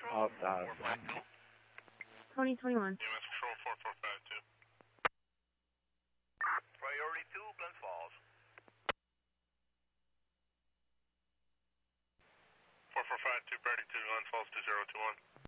of 2021. EMS Control 4452. Priority 2, Glens Falls. 4452, Priority 2, Glens Falls 2021.